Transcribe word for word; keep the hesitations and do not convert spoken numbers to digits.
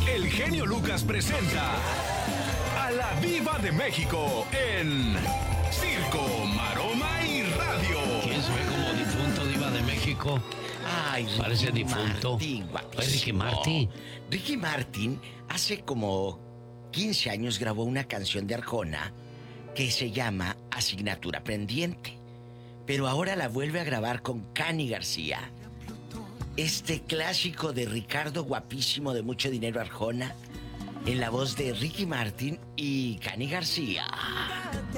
el genio Lucas presenta a la Diva de México en Circo, Maroma y Radio. ¿Quién se ve como difunto, Diva de México? Ay, Ricky Parece difunto. Martin, Ay, Ricky Martin. Ricky Martin hace como quince años grabó una canción de Arjona que se llama Asignatura Pendiente. Pero ahora la vuelve a grabar con Cani García. Este clásico de Ricardo Guapísimo de Mucho Dinero Arjona en la voz de Ricky Martin y Cani García.